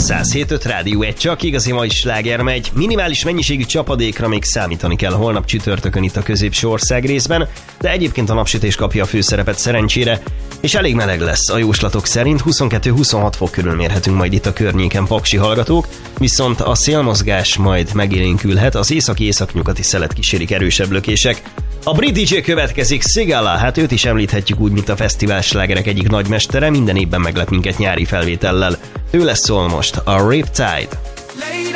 107.5 Rádió 1, csak igazi mai sláger megy. Minimális mennyiségű csapadékra még számítani kell holnap csütörtökön itt a középső ország részben, de egyébként a napsütés kapja a főszerepet szerencsére, és elég meleg lesz a jóslatok szerint, 22-26 fok körül mérhetünk majd itt a környéken, paksi hallgatók, viszont a szélmozgás majd megélénkülhet, az északi-északnyugati szelet kísérik erősebb lökések. A brit DJ következik, Sigala, hát őt is említhetjük úgy, mint a fesztivál slágerek egyik nagymestere, minden évben meglep minket nyári felvétellel. Ő lesz szól most, a Riptide.